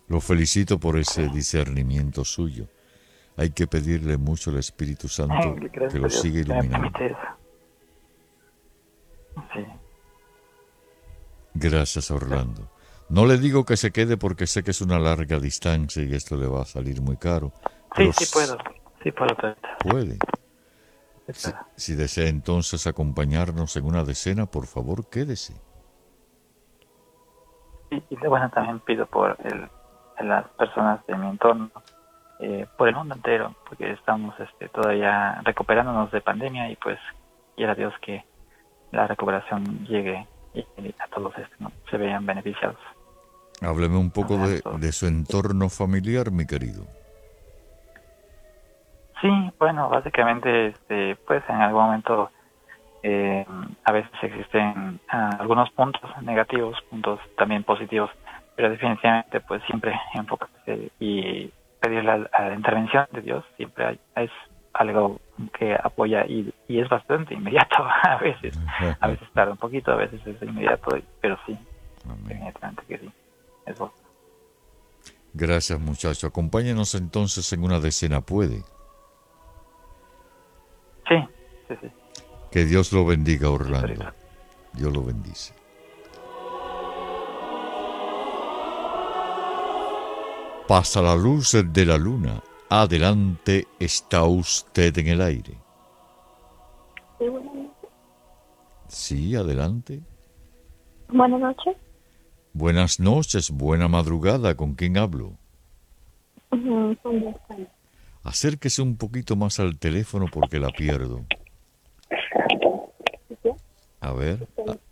Lo felicito por ese discernimiento suyo. Hay que pedirle mucho al Espíritu Santo que Gracias a lo Dios siga que me iluminando. permite eso. Sí, Gracias, Orlando. No le digo que se quede porque sé que es una larga distancia y esto le va a salir muy caro, pero sí, sí puedo. Sí puedo, Toyota. puede. Sí Si, puedo. si desea entonces acompañarnos en una decena, por favor, quédese. Y bueno, también pido por las personas de mi entorno, por el mundo entero, porque estamos todavía recuperándonos de pandemia y pues quiera Dios que la recuperación llegue y a todos ¿no? se vean beneficiados Hábleme un con poco esto. de su entorno familiar, mi querido. Sí, bueno, básicamente, pues en algún momento eh, a veces existen algunos puntos negativos, puntos también positivos, pero definitivamente pues siempre enfocarse y pedir la intervención de Dios siempre es algo que apoya y es bastante inmediato a veces tarda un poquito, a veces es inmediato, pero sí, Amén. definitivamente que sí, eso. Gracias, muchacho. Acompáñenos entonces en una decena, ¿puede? Sí, sí, sí, Que Dios lo bendiga, sí, Orlando. Torito. Dios lo bendice. Pasa la luz de la luna. Adelante está usted en el aire. Sí, buenas noches. Sí, adelante. Buenas noches. Buenas noches, buena madrugada. ¿Con quién hablo? Con Roxana. Acérquese un poquito más al teléfono porque la pierdo. ¿Sí? A ver,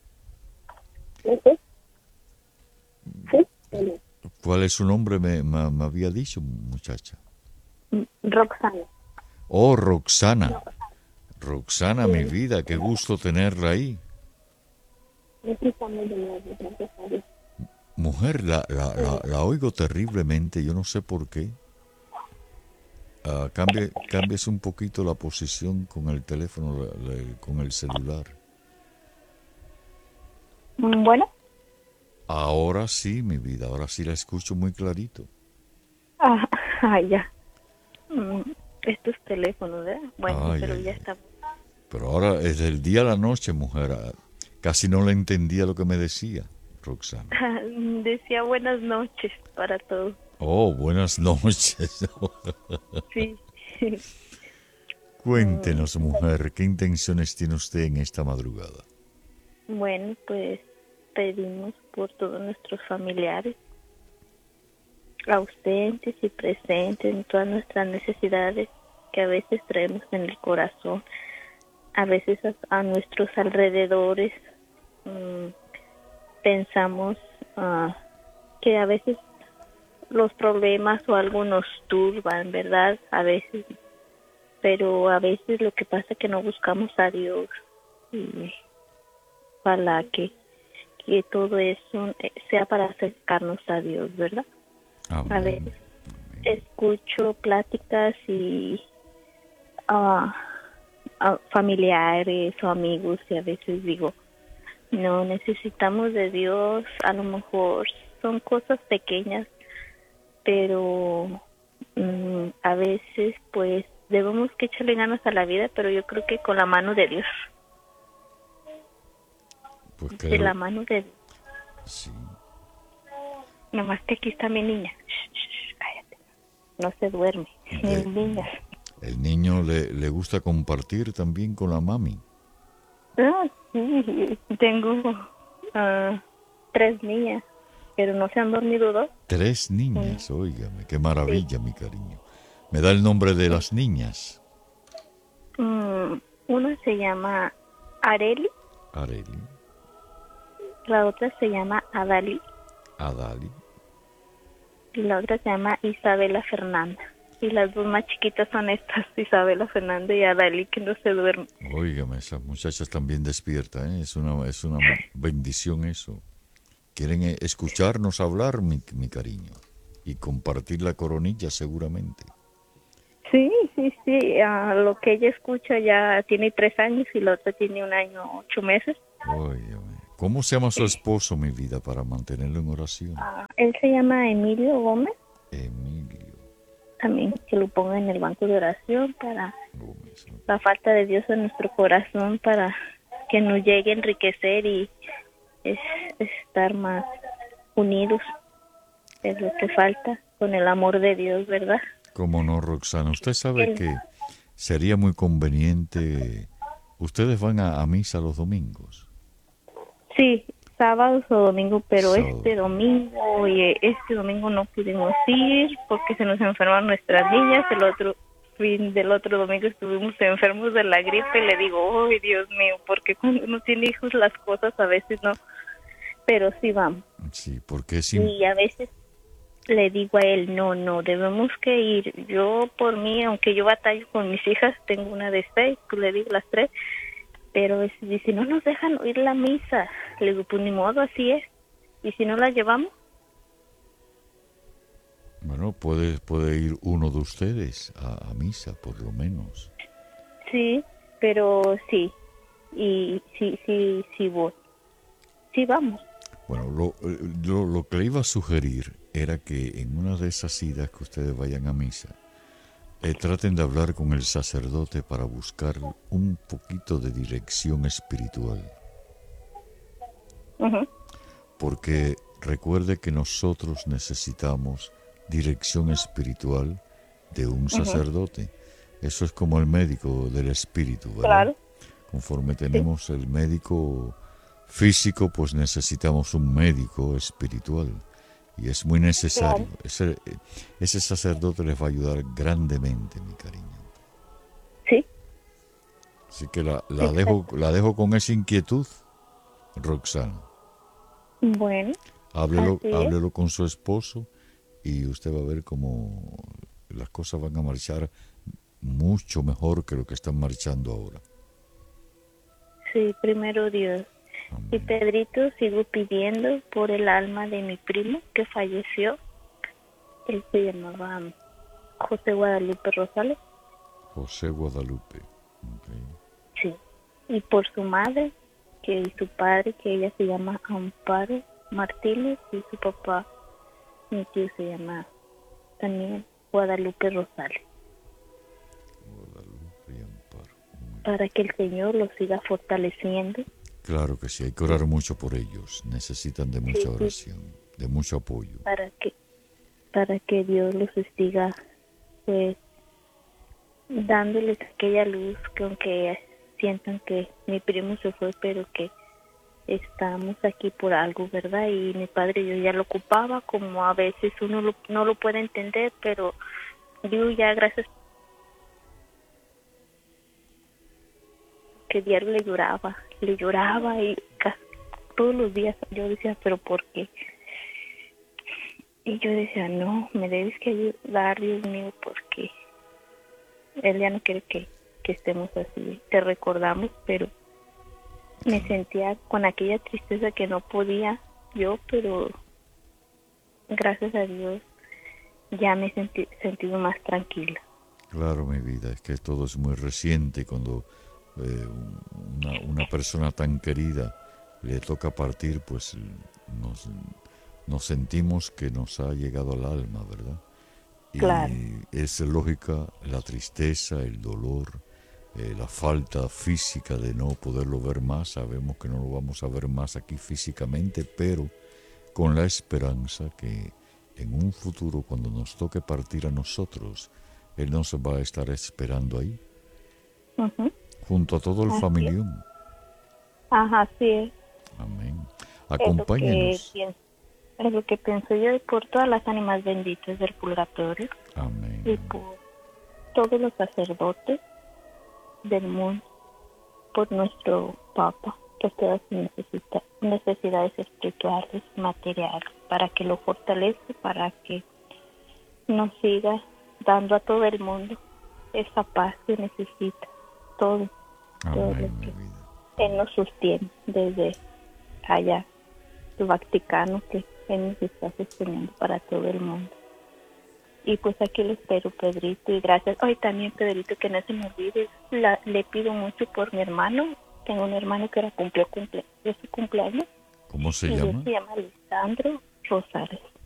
¿Sí? ¿Sí? Sí. ¿cuál es su nombre? Me había dicho, muchacha. Roxana. Oh, Roxana. Roxana, mi Sí. vida, qué gusto tenerla ahí. Necesitamos de nuevo, gracias a Dios. Mujer, la oigo terriblemente, yo no sé por qué. Cambies un poquito la posición con el teléfono, con el celular. Bueno. Ahora sí, mi vida, ahora sí la escucho muy clarito. Ah, ya. Mm, Estos teléfonos, ¿verdad? Bueno, Ay, pero ay, ya ay. está. Pero ahora es del día a la noche, mujer. Casi no le entendía lo que me decía, Roxana. Decía buenas noches para todos. Oh, buenas noches. Sí. Mm, Cuéntenos, mujer, ¿qué intenciones tiene usted en esta madrugada? Bueno, pues pedimos por todos nuestros familiares, ausentes y presentes en todas nuestras necesidades que a veces traemos en el corazón, a veces a nuestros alrededores. mm, Pensamos que a veces los problemas o algo nos turban, ¿verdad? A veces, pero a veces lo que pasa es que no buscamos a Dios y para que todo eso sea para acercarnos a Dios, ¿verdad? A Amén. veces escucho pláticas y ah, a familiares o amigos y a veces digo, no necesitamos de Dios, a lo mejor son cosas pequeñas, pero a veces pues debemos que echarle ganas a la vida, pero yo creo que con la mano de Dios, Pues de creo, la mano de Dios. sí. Nomás que aquí está mi niña. Shh, shh, cállate, no se duerme. Mis Eh, niñas. el niño le gusta compartir también con la mami. Sí, tengo ah, 3 niñas, pero no se han dormido dos. Tres Mm, niñas, óigame, qué Sí. maravilla, mi cariño. ¿Me da el nombre de las niñas? Una se llama Areli, Areli, la otra se llama Adali Adali. y la otra se llama Isabela Fernanda. Y las dos más chiquitas son estas, Isabela Fernanda y Adali, que no se duermen. Óigame, esas muchachas también despiertas, ¿eh? Es una bendición eso. Quieren escucharnos hablar, mi cariño, y compartir la coronilla seguramente. Sí, sí, sí. Lo que ella escucha ya tiene 3 años y la otra tiene 1 año, 8 meses. Óigame. ¿Cómo se llama su esposo, mi vida, para mantenerlo en oración? Él se llama Emilio Gómez. Emilio También que lo ponga en el banco de oración para Gómez. ¿No? la falta de Dios en nuestro corazón, para que nos llegue a enriquecer y estar más unidos. Es lo que falta con el amor de Dios, ¿verdad? ¿Cómo no, Roxana? Usted sabe que sería muy conveniente. Ustedes van a misa los domingos. Sí, sábados o domingo, pero Sábado. este domingo no pudimos ir porque se nos enfermaron nuestras niñas. El otro fin del otro domingo estuvimos enfermos de la gripe. Le digo, ¡ay, Dios mío! Porque cuando uno tiene hijos las cosas a veces no, pero sí vamos. Sí, porque es Y a veces le digo a él, no, debemos que ir. Yo por mí, aunque yo batallo con mis hijas, tengo una de 6, pues le digo las 3, pero dice, no nos dejan ir a la misa. Le digo, pues ni modo, así es. ¿Y si no la llevamos? Bueno, puede ir uno de ustedes a misa, por lo menos. Sí, pero sí, y sí voy. Sí vamos. Bueno, lo que le iba a sugerir era que en una de esas idas que ustedes vayan a misa, traten de hablar con el sacerdote para buscar un poquito de dirección espiritual. Ujú. Porque recuerde que nosotros necesitamos dirección espiritual de un sacerdote. Eso es como el médico del espíritu, ¿verdad? Claro. Conforme tenemos el médico físico, pues necesitamos un médico espiritual. Y es muy necesario. Claro. Ese sacerdote les va a ayudar grandemente, mi cariño. Sí. Así que la dejo con esa inquietud, Roxana. Bueno, así es. Háblelo con su esposo y usted va a ver cómo las cosas van a marchar mucho mejor que lo que están marchando ahora. Sí, primero Dios. Amén. Y Pedrito, sigo pidiendo por el alma de mi primo que falleció. Él se llamaba José Guadalupe Rosales. José Guadalupe. Okay. Sí. Y por su madre y su padre, que ella se llama Amparo Martínez, y su papá, mi tío, se llama también Guadalupe Rosales. Guadalupe y Amparo. Para que el Señor los siga fortaleciendo. Claro que sí, hay que orar mucho por ellos. Necesitan de mucha oración, de mucho apoyo. Para que Dios los siga, pues, dándoles aquella luz, que aunque sientan que mi primo se fue, pero que estamos aquí por algo, ¿verdad? Y mi padre, yo ya lo ocupaba, como a veces uno no lo puede entender, pero yo ya, gracias, que diario le lloraba y casi todos los días yo decía, ¿pero por qué? Y yo decía, no, me debes que ayudar, Dios mío, porque él ya no quiere que estemos así. Te recordamos, pero me sentía con aquella tristeza que no podía yo, pero gracias a Dios ya me he sentido más tranquila. Claro, mi vida, es que todo es muy reciente. Cuando una persona tan querida le toca partir, pues nos sentimos que nos ha llegado al alma, ¿verdad? Y claro, es lógica la tristeza, el dolor, la falta física de no poderlo ver más. Sabemos que no lo vamos a ver más aquí físicamente, pero con la esperanza que en un futuro, cuando nos toque partir a nosotros, Él nos va a estar esperando ahí, junto a todo el familión. Ajá, sí es. Amén. Acompáñenos. Es lo que pienso yo, y por todas las ánimas benditas del purgatorio. Amén. Y por todos los sacerdotes del mundo, por nuestro Papa, por todas sus necesidades espirituales, materiales, para que lo fortalezca, para que nos siga dando a todo el mundo esa paz que necesita, todo lo que Él nos sostiene desde allá, el Vaticano, que Él nos está sosteniendo para todo el mundo. Y pues aquí lo espero, Pedrito, y gracias. Hoy también, Pedrito, que no se me olvide, le pido mucho por mi hermano, Tengo un hermano que ahora cumplió de su cumpleaños. ¿Cómo se y él llama? se llama Lisandro Rosales.